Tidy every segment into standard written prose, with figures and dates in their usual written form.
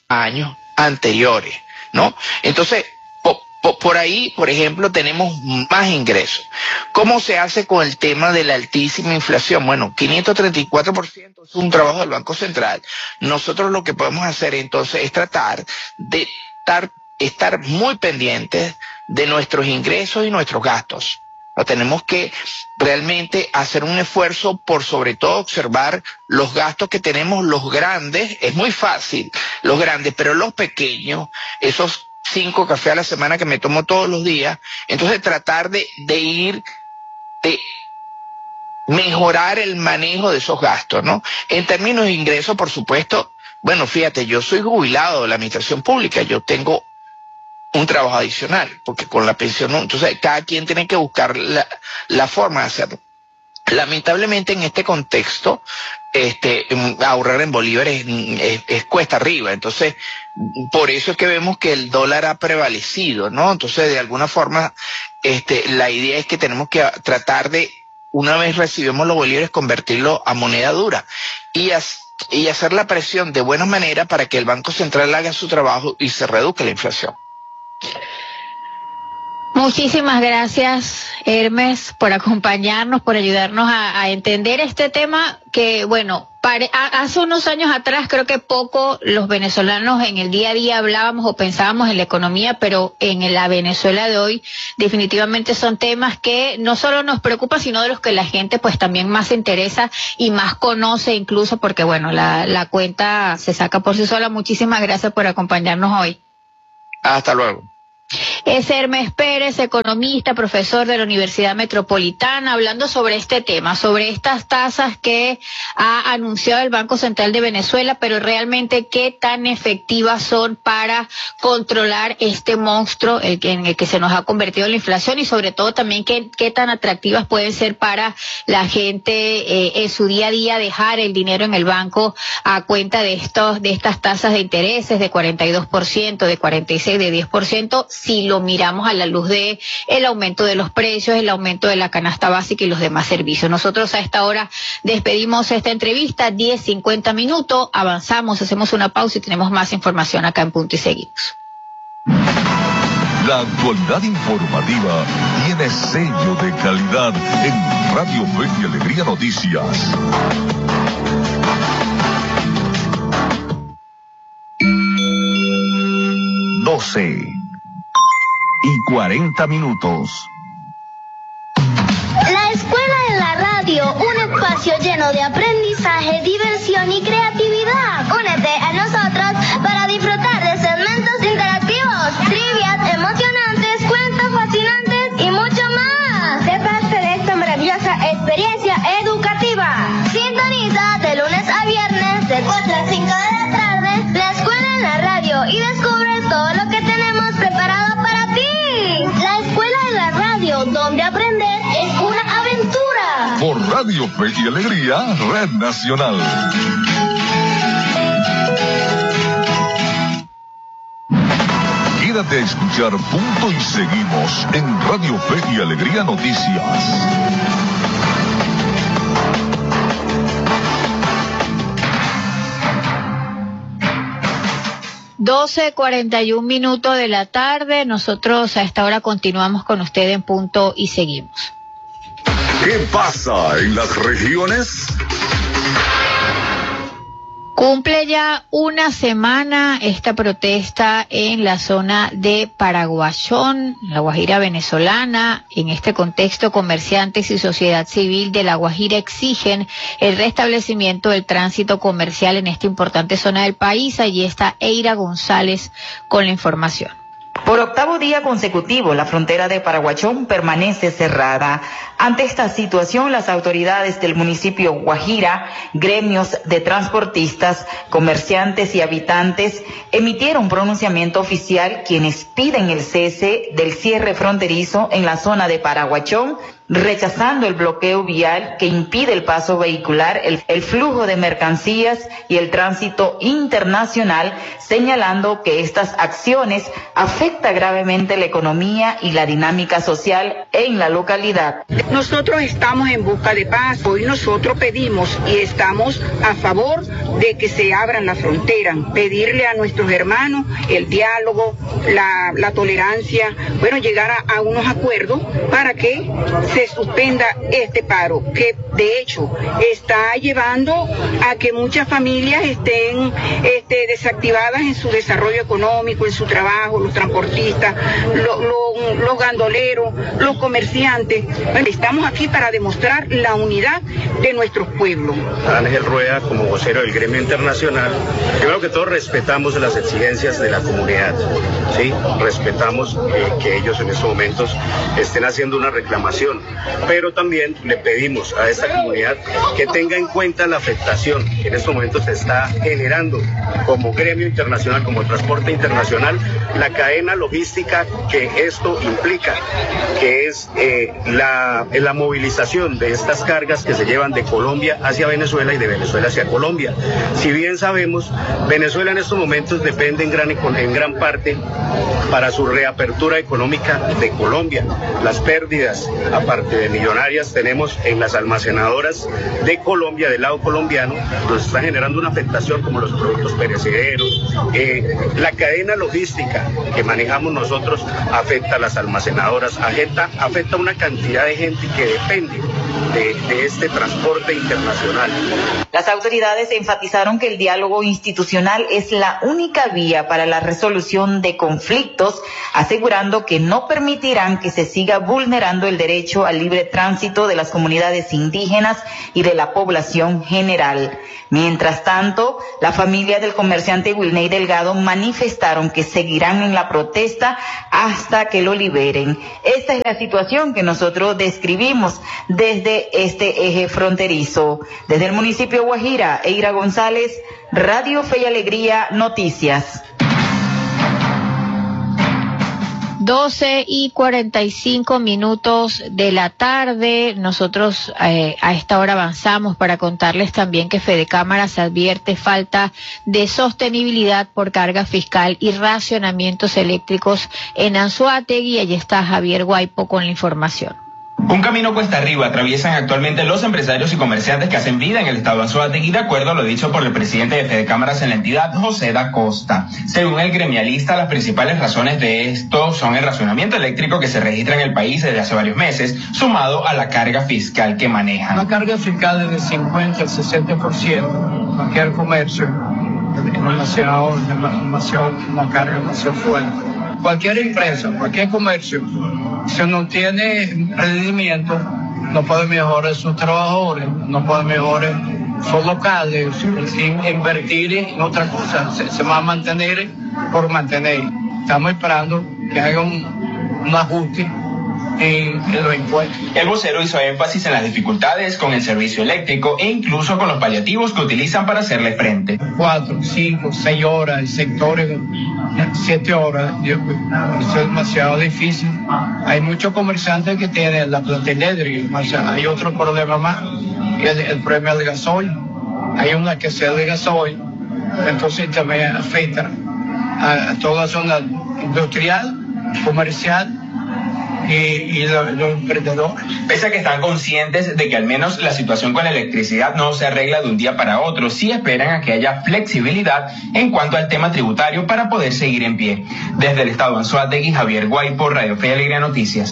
años anteriores, ¿no? Entonces, por ahí, por ejemplo, tenemos más ingresos. ¿Cómo se hace con el tema de la altísima inflación? Bueno, 534% es un trabajo del Banco Central. Nosotros lo que podemos hacer entonces es tratar de estar muy pendientes de nuestros ingresos y nuestros gastos. Tenemos que realmente hacer un esfuerzo por sobre todo observar los gastos que tenemos, los grandes, es muy fácil, los grandes, pero los pequeños, esos 5 cafés a la semana que me tomo todos los días, entonces tratar de mejorar el manejo de esos gastos, ¿no? En términos de ingresos, por supuesto, bueno, fíjate, yo soy jubilado de la administración pública, yo tengo un trabajo adicional, porque con la pensión no, entonces cada quien tiene que buscar la forma de hacerlo. Lamentablemente en este contexto, ahorrar en bolívares es cuesta arriba, entonces por eso es que vemos que el dólar ha prevalecido, ¿no? Entonces de alguna forma, la idea es que tenemos que tratar de, una vez recibimos los bolívares, convertirlo a moneda dura y hacer la presión de buena manera para que el Banco Central haga su trabajo y se reduzca la inflación. Muchísimas gracias, Hermes, por acompañarnos, por ayudarnos a entender este tema que, bueno, hace unos años atrás creo que poco los venezolanos en el día a día hablábamos o pensábamos en la economía, pero en la Venezuela de hoy definitivamente son temas que no solo nos preocupan, sino de los que la gente pues también más se interesa y más conoce incluso porque, bueno, la cuenta se saca por sí sola. Muchísimas gracias por acompañarnos hoy. Hasta luego. Es Hermes Pérez, economista, profesor de la Universidad Metropolitana, hablando sobre este tema, sobre estas tasas que ha anunciado el Banco Central de Venezuela, pero realmente qué tan efectivas son para controlar este monstruo en el que se nos ha convertido la inflación y sobre todo también qué tan atractivas pueden ser para la gente en su día a día dejar el dinero en el banco a cuenta de estas tasas de intereses de 42%, de 46%, de 10%, si lo miramos a la luz de el aumento de los precios, el aumento de la canasta básica y los demás servicios. Nosotros a esta hora despedimos esta entrevista, 10:50 minutos, avanzamos, hacemos una pausa y tenemos más información acá en Punto y Seguimos. La actualidad informativa tiene sello de calidad en Radio Fe y Alegría Noticias. y 40 minutos. La Escuela de la Radio, un espacio lleno de aprendizaje, diversión y creatividad. Únete a nosotros para disfrutar de segmentos interactivos, trivias emocionantes, cuentos fascinantes y mucho más. Sé parte de esta maravillosa experiencia educativa. Sintoniza de lunes a viernes de 4 a 5 de la tarde la Escuela en la Radio y descubre todo lo que tenemos preparado para ti. La Escuela de la Radio, donde aprender es una aventura. Por Radio Fe y Alegría, Red Nacional. Quédate a escuchar Punto y Seguimos en Radio Fe y Alegría Noticias. 12:41 minutos de la tarde. Nosotros a esta hora continuamos con usted en Punto y Seguimos. ¿Qué pasa en las regiones? Cumple ya una semana esta protesta en la zona de Paraguayón, la Guajira venezolana. En este contexto, comerciantes y sociedad civil de la Guajira exigen el restablecimiento del tránsito comercial en esta importante zona del país. Allí está Eira González con la información. Por octavo día consecutivo, la frontera de Paraguayón permanece cerrada. Ante esta situación, las autoridades del municipio Guajira, gremios de transportistas, comerciantes y habitantes emitieron un pronunciamiento oficial quienes piden el cese del cierre fronterizo en la zona de Paraguayón rechazando el bloqueo vial que impide el paso vehicular, el flujo de mercancías y el tránsito internacional, señalando que estas acciones afectan gravemente la economía y la dinámica social en la localidad. Nosotros estamos en busca de paz. Hoy nosotros pedimos y estamos a favor de que se abran las fronteras, pedirle a nuestros hermanos el diálogo, la tolerancia, llegar a unos acuerdos para que se suspenda este paro, que de hecho está llevando a que muchas familias estén desactivadas en su desarrollo económico, en su trabajo, los transportistas, los gandoleros, los comerciantes. Estamos aquí para demostrar la unidad de nuestros pueblos. Ángel Rueda, como vocero del gremio internacional, primero que todo respetamos las exigencias de la comunidad, ¿sí? Respetamos que ellos en estos momentos estén haciendo una reclamación, pero también le pedimos a esta comunidad que tenga en cuenta la afectación que en estos momentos se está generando como gremio internacional, como transporte internacional, la cadena logística que esto implica, que es la movilización de estas cargas que se llevan de Colombia hacia Venezuela y de Venezuela hacia Colombia. Si bien sabemos, Venezuela en estos momentos depende en gran parte para su reapertura económica de Colombia. Las pérdidas, aparte de millonarias, tenemos en las almacenadoras de Colombia, del lado colombiano, nos está generando una afectación como los productos perecederos. La cadena logística que manejamos nosotros afecta a las almacenadoras, afecta a una cantidad de gente que depende de este transporte internacional. Las autoridades enfatizaron que el diálogo institucional es la única vía para la resolución de conflictos, asegurando que no permitirán que se siga vulnerando el derecho al libre tránsito de las comunidades indígenas y de la población general. Mientras tanto, la familia del comerciante Wilney Delgado manifestaron que seguirán en la protesta hasta que lo liberen. Esta es la situación que nosotros describimos desde este eje fronterizo. Desde el municipio Guajira, Eira González, Radio Fe y Alegría, Noticias. 12:45 de la tarde. Nosotros a esta hora avanzamos para contarles también que Fedecámaras advierte falta de sostenibilidad por carga fiscal y racionamientos eléctricos en Anzoátegui. Allí está Javier Guaipo con la información. Un camino cuesta arriba atraviesan actualmente los empresarios y comerciantes que hacen vida en el estado de Anzoátegui, de acuerdo a lo dicho por el presidente de Fedecámaras en la entidad, José da Costa. Según el gremialista, las principales razones de esto son el racionamiento eléctrico que se registra en el país desde hace varios meses, sumado a la carga fiscal que manejan. Una carga fiscal de 50 al 60%, cualquier comercio, una carga demasiado fuerte. Cualquier empresa, cualquier comercio, si no tiene rendimiento, no puede mejorar sus trabajadores, no puede mejorar sus locales, sin invertir en otra cosa, se va a mantener por mantener. Estamos esperando que haga un ajuste en los impuestos. El vocero hizo énfasis en las dificultades con el servicio eléctrico e incluso con los paliativos que utilizan para hacerle frente. 4, 5, 6 horas, el sector 7 horas, eso es demasiado difícil. Hay muchos comerciantes que tienen la planta eléctrica, o sea, hay otro problema más, que es el problema del gasoil. Hay una que sea de gasoil, entonces también afecta a toda la zona industrial, comercial, y los emprendedores. Pese a que están conscientes de que al menos la situación con la electricidad no se arregla de un día para otro, sí esperan a que haya flexibilidad en cuanto al tema tributario para poder seguir en pie. Desde el estado de Anzoátegui, Javier Guaipo, Radio Fe y Alegría Noticias.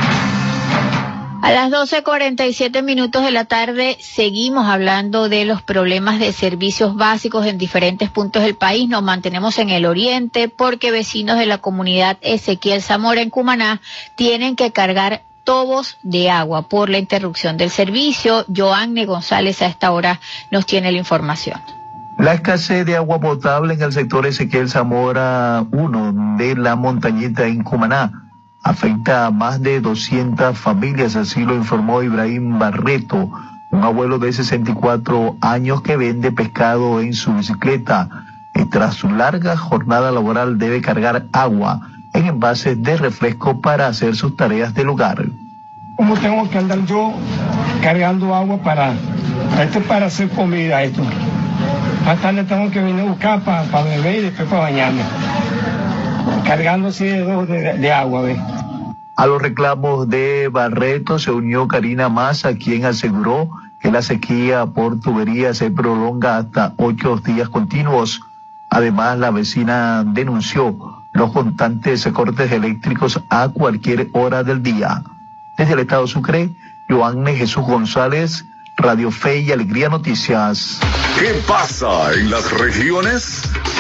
A las 12:47 de la tarde seguimos hablando de los problemas de servicios básicos en diferentes puntos del país. Nos mantenemos en el oriente porque vecinos de la comunidad Ezequiel Zamora en Cumaná tienen que cargar tobos de agua por la interrupción del servicio. Joanne González a esta hora nos tiene la información. La escasez de agua potable en el sector Ezequiel Zamora 1 de la Montañita en Cumaná afecta a más de 200 familias, así lo informó Ibrahim Barreto, un abuelo de 64 años que vende pescado en su bicicleta. Y tras su larga jornada laboral debe cargar agua en envases de refresco para hacer sus tareas del hogar. ¿Cómo tengo que andar yo cargando agua para hacer comida? Más tarde tengo que venir a buscar para beber y después para bañarme. Cargando así de agua, ¿ves? A los reclamos de Barreto se unió Karina Massa, quien aseguró que la sequía por tuberías se prolonga hasta 8 días continuos. Además, la vecina denunció los constantes cortes eléctricos a cualquier hora del día. Desde el estado Sucre, Joanne Jesús González, Radio Fe y Alegría Noticias. ¿Qué pasa en las regiones?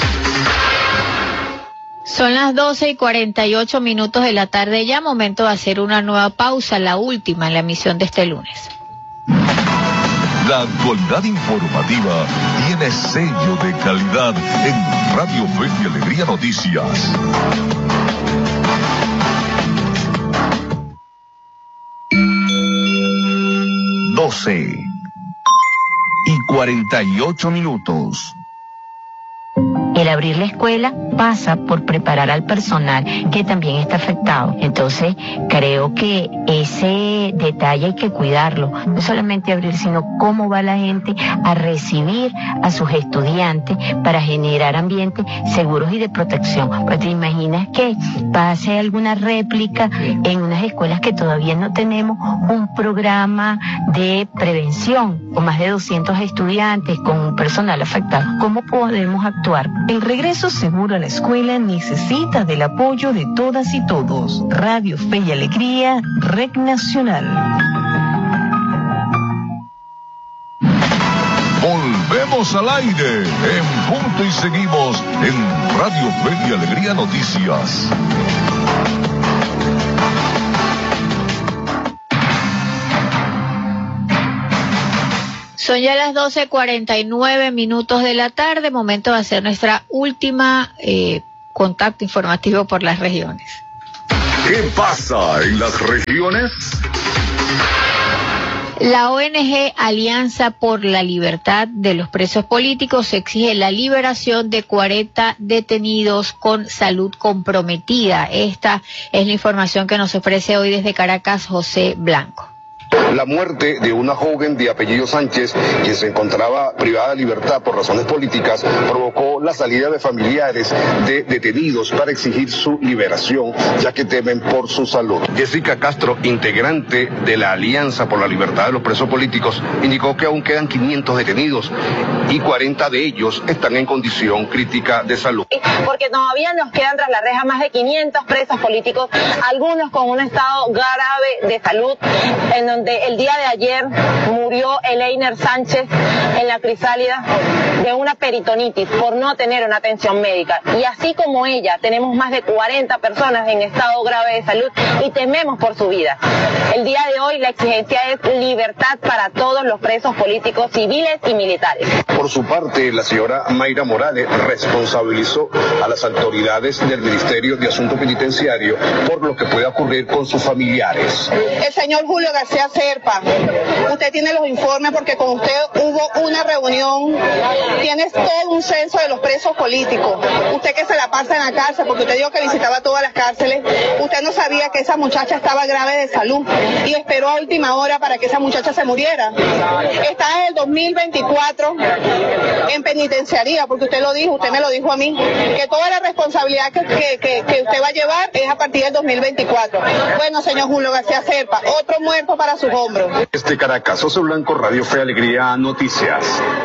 Son las 12:48 de la tarde ya, momento de hacer una nueva pausa, la última en la emisión de este lunes. La actualidad informativa tiene sello de calidad en Radio Fe y Alegría Noticias. y 48 minutos. El abrir la escuela pasa por preparar al personal que también está afectado. Entonces, creo que ese detalle hay que cuidarlo. No solamente abrir, sino cómo va la gente a recibir a sus estudiantes para generar ambientes seguros y de protección. Pues te imaginas que pase alguna réplica en unas escuelas que todavía no tenemos un programa de prevención con más de 200 estudiantes, con un personal afectado. ¿Cómo podemos actuar? El regreso seguro a la escuela necesita del apoyo de todas y todos. Radio Fe y Alegría, Red Nacional. Volvemos al aire en punto y seguimos en Radio Fe y Alegría Noticias. Son ya las 12:49 de la tarde, momento de hacer nuestra última contacto informativo por las regiones. ¿Qué pasa en las regiones? La ONG Alianza por la Libertad de los Presos Políticos exige la liberación de 40 detenidos con salud comprometida. Esta es la información que nos ofrece hoy desde Caracas José Blanco. La muerte de una joven de apellido Sánchez, quien se encontraba privada de libertad por razones políticas, provocó la salida de familiares de detenidos para exigir su liberación, ya que temen por su salud. Jessica Castro, integrante de la Alianza por la Libertad de los Presos Políticos, indicó que aún quedan 500 detenidos y 40 de ellos están en condición crítica de salud. Porque todavía nos quedan tras la reja más de 500 presos políticos, algunos con un estado grave de salud, en donde el día de ayer murió Eleiner Sánchez en la Crisálida de una peritonitis por no tener una atención médica. Y así como ella, tenemos más de 40 personas en estado grave de salud y tememos por su vida. El día de hoy la exigencia es libertad para todos los presos políticos civiles y militares. Por su parte, la señora Mayra Morales responsabilizó a las autoridades del Ministerio de Asuntos Penitenciarios por lo que pueda ocurrir con sus familiares. El señor Julio García Serpa, usted tiene los informes porque con usted hubo una reunión, tienes todo un censo de los presos políticos. Usted que se la pasa en la cárcel, porque usted dijo que visitaba todas las cárceles, usted no sabía que esa muchacha estaba grave de salud y esperó a última hora para que esa muchacha se muriera. Está en el 2024 en penitenciaría, porque usted lo dijo, usted me lo dijo a mí, que toda la responsabilidad que usted va a llevar es a partir del 2024. Bueno, señor Julio García Serpa, otro muerto para sus hombros. Desde Caracas, José Blanco, Radio Fe Alegría Noticias.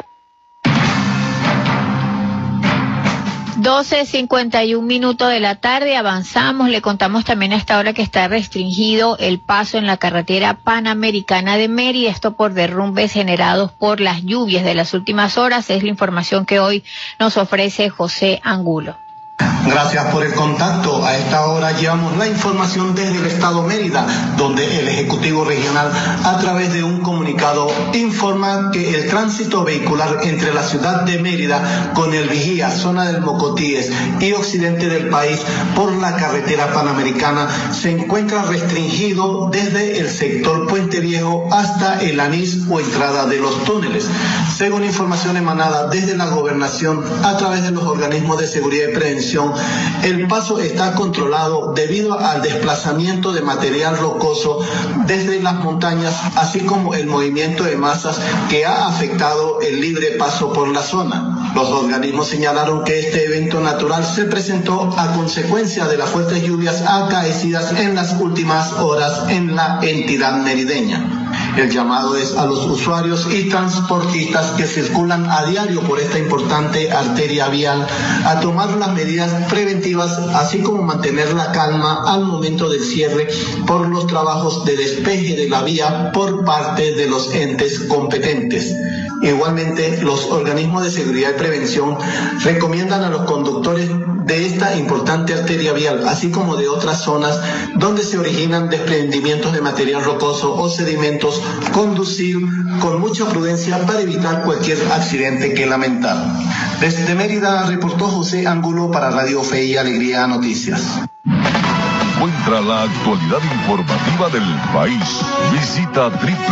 12:51 de la tarde, avanzamos, le contamos también a esta hora que está restringido el paso en la carretera panamericana de Mérida, esto por derrumbes generados por las lluvias de las últimas horas, es la información que hoy nos ofrece José Angulo. Gracias por el contacto. A esta hora llevamos la información desde el estado Mérida, donde el Ejecutivo Regional, a través de un comunicado, informa que el tránsito vehicular entre la ciudad de Mérida con el Vigía, zona del Mocotíes y occidente del país por la carretera panamericana se encuentra restringido desde el sector Puente Viejo hasta el Anís o entrada de los túneles. Según información emanada desde la gobernación a través de los organismos de seguridad y prevención prevención, el paso está controlado debido al desplazamiento de material rocoso desde las montañas, así como el movimiento de masas que ha afectado el libre paso por la zona. Los organismos señalaron que este evento natural se presentó a consecuencia de las fuertes lluvias acaecidas en las últimas horas en la entidad merideña. El llamado es a los usuarios y transportistas que circulan a diario por esta importante arteria vial a tomar las medidas preventivas, así como mantener la calma al momento del cierre por los trabajos de despeje de la vía por parte de los entes competentes. Igualmente, los organismos de seguridad y prevención recomiendan a los conductores de esta importante arteria vial, así como de otras zonas donde se originan desprendimientos de material rocoso o sedimentos, conducir con mucha prudencia para evitar cualquier accidente que lamentar. Desde Mérida reportó José Angulo para Radio Fe y Alegría Noticias. Encuentra la actualidad informativa del país. Visita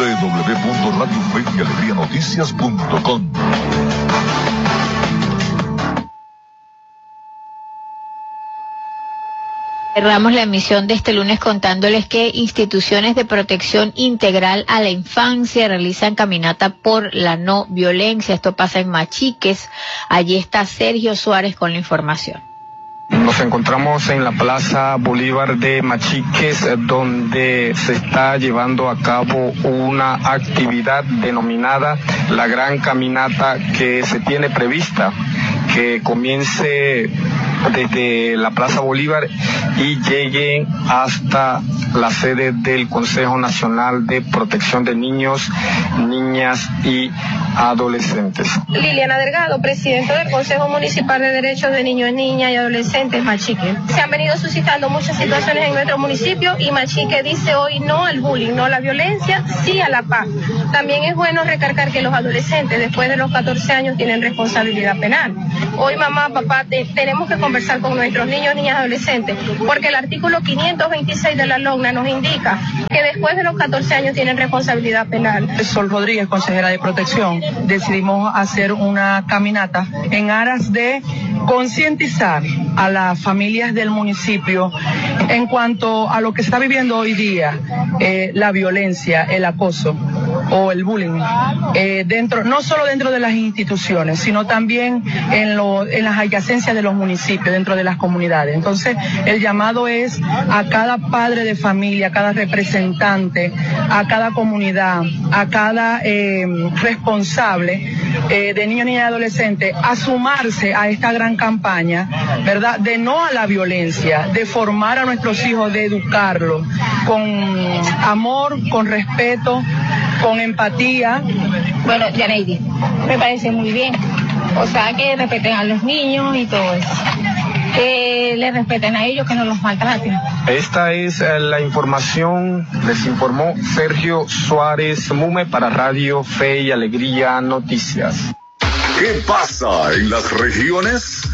www.radiofeyalegrianoticias.com. Cerramos la emisión de este lunes contándoles que instituciones de protección integral a la infancia realizan caminata por la no violencia. Esto pasa en Machiques. Allí está Sergio Suárez con la información. Nos encontramos en la Plaza Bolívar de Machiques, donde se está llevando a cabo una actividad denominada la Gran Caminata, que se tiene prevista que comience desde la Plaza Bolívar y llegue hasta la sede del Consejo Nacional de Protección de Niños, Niñas y Adolescentes. Liliana Delgado, presidenta del Consejo Municipal de Derechos de Niños, Niñas y Adolescentes, Machique. Se han venido suscitando muchas situaciones en nuestro municipio y Machique dice hoy no al bullying, no a la violencia, sí a la paz. También es bueno recalcar que los adolescentes después de los 14 años tienen responsabilidad penal. Hoy mamá, papá, tenemos que conversar con nuestros niños, niñas y adolescentes, porque el artículo 526 de la LOGNA nos indica que después de los 14 años tienen responsabilidad penal. Sol Rodríguez, consejera de protección, decidimos hacer una caminata en aras de concientizar a las familias del municipio en cuanto a lo que está viviendo hoy día, la violencia, el acoso o el bullying, no solo dentro de las instituciones, sino también en las adyacencias de los municipios, dentro de las comunidades. Entonces, el llamado es a cada padre de familia, a cada representante, a cada comunidad, a cada responsable de niños, niñas y adolescentes a sumarse a esta gran campaña, ¿verdad?, de no a la violencia, de formar a nuestros hijos, de educarlos con amor, con respeto, con empatía. Bueno, Yaneidi, me parece muy bien. O sea, que respeten a los niños y todo eso. Que les respeten a ellos, que no los maltraten. Esta es la información, les informó Sergio Suárez Mume para Radio Fe y Alegría Noticias. ¿Qué pasa en las regiones?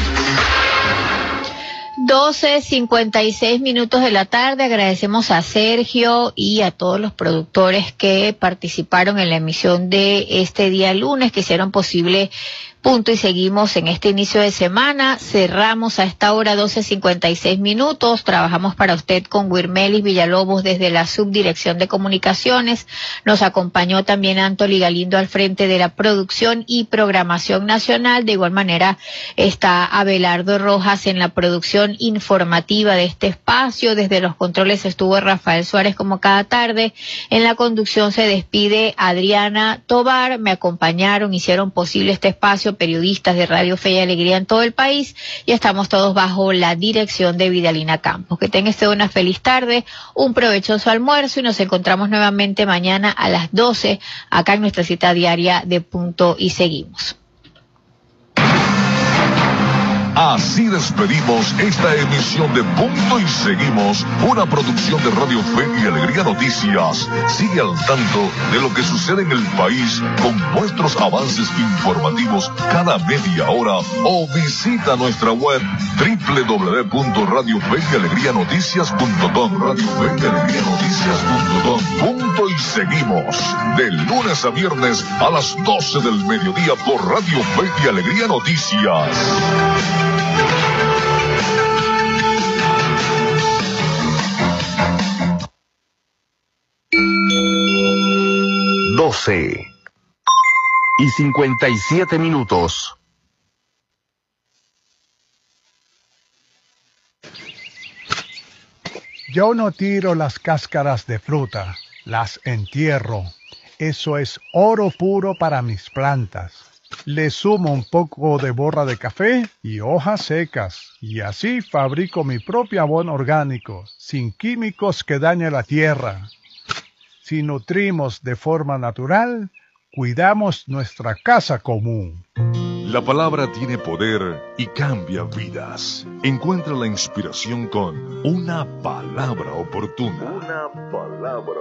12:56 de la tarde. Agradecemos a Sergio y a todos los productores que participaron en la emisión de este día lunes, que hicieron posible Punto y Seguimos en este inicio de semana. Cerramos a esta hora 12:56. Trabajamos para usted con Wirmelis Villalobos desde la Subdirección de Comunicaciones. Nos acompañó también Antoli Galindo al frente de la producción y programación nacional. De igual manera está Abelardo Rojas en la producción informativa de este espacio. Desde los controles estuvo Rafael Suárez como cada tarde. En la conducción se despide Adriana Tobar. Me acompañaron, hicieron posible este espacio periodistas de Radio Fe y Alegría en todo el país, y estamos todos bajo la dirección de Vidalina Campos. Que tenga usted una feliz tarde, un provechoso almuerzo, y nos encontramos nuevamente mañana a las 12 acá en nuestra cita diaria de Punto y Seguimos. Así despedimos esta emisión de Punto y Seguimos, una producción de Radio Fe y Alegría Noticias. Sigue al tanto de lo que sucede en el país con nuestros avances informativos cada media hora o visita nuestra web www.radiofeyalegrianoticias.com. radiofeyalegrianoticias.com. Punto y Seguimos, de lunes a viernes a las 12 del mediodía por Radio Fe y Alegría Noticias. 12:57. Yo no tiro las cáscaras de fruta, las entierro. Eso es oro puro para mis plantas. Le sumo un poco de borra de café y hojas secas, y así fabrico mi propio abono orgánico, sin químicos que dañen la tierra. Si nutrimos de forma natural, cuidamos nuestra casa común. La palabra tiene poder y cambia vidas. Encuentra la inspiración con una palabra oportuna.